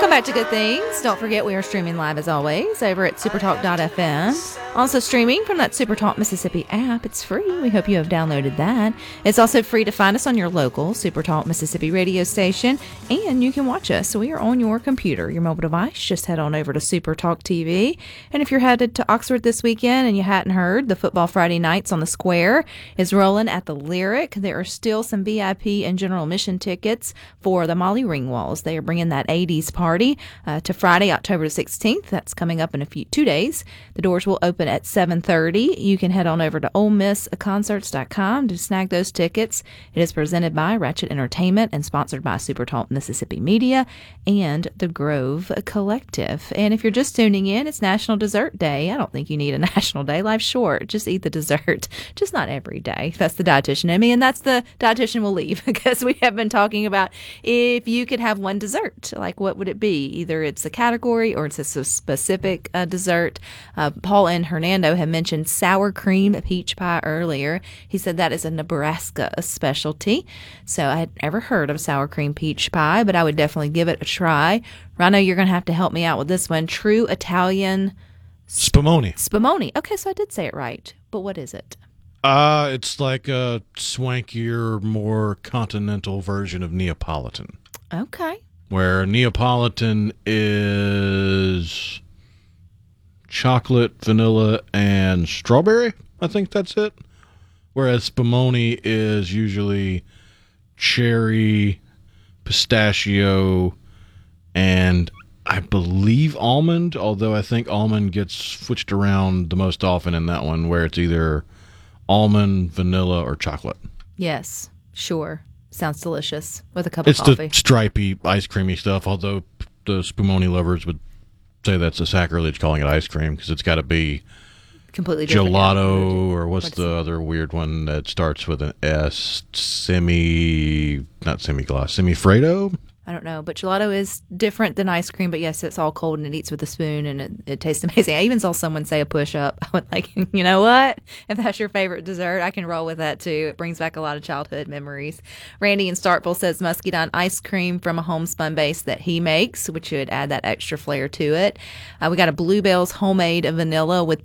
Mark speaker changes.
Speaker 1: Welcome back to Good Things. Don't forget we are streaming live as always over at supertalk.fm. Also streaming from that Supertalk Mississippi app. It's free. We hope you have downloaded that. It's also free to find us on your local Supertalk Mississippi radio station, and you can watch us. So we are on your computer, your mobile device. Just head on over to Supertalk TV. And if you're headed to Oxford this weekend and you hadn't heard, the Football Friday Nights on the Square is rolling at the Lyric. There are still some VIP and general admission tickets for the Molly Ringwalds. They are bringing that 80s party to Friday, October 16th. That's coming up in 2 days. The doors will open at 7:30. You can head on over to OleMissConcerts.com to snag those tickets. It is presented by Ratchet Entertainment and sponsored by Supertalk Mississippi Media and the Grove Collective. And if you're just tuning in, it's National Dessert Day. I don't think you need a national day. Life's short. Just eat the dessert. Just not every day. That's the dietitian in me, and that's the dietitian will leave because we have been talking about if you could have one dessert, like what would it be? Either it's a category or it's a specific dessert. Paul and Hernando had mentioned sour cream peach pie earlier. He said that is a Nebraska specialty. So I had never heard of sour cream peach pie, but I would definitely give it a try. Rhino, you're going to have to help me out with this one. True Italian
Speaker 2: Spumoni.
Speaker 1: Spumoni. Okay, so I did say it right, but what is it?
Speaker 2: It's like a swankier, more continental version of Neapolitan.
Speaker 1: Okay.
Speaker 2: Where Neapolitan is chocolate, vanilla, and strawberry. I think that's it. Whereas Spumoni is usually cherry, pistachio, and I believe almond, although I think almond gets switched around the most often in that one, where it's either almond, vanilla, or chocolate.
Speaker 1: Yes, sure. Sounds delicious with a cup of
Speaker 2: coffee.
Speaker 1: It's
Speaker 2: the stripy, ice creamy stuff, although the Spumoni lovers would say that's a sacrilege calling it ice cream because it's got to be
Speaker 1: completely different.
Speaker 2: Gelato, or what's the other weird one that starts with an S? Not semi-gloss, semifreddo?
Speaker 1: I don't know, but gelato is different than ice cream, but yes, it's all cold and it eats with a spoon and it tastes amazing. I even saw someone say a push-up. I went like, you know what? If that's your favorite dessert, I can roll with that too. It brings back a lot of childhood memories. Randy in Starkville says Muscadine ice cream from a homespun base that he makes, which would add that extra flair to it. We got a Bluebell's homemade vanilla with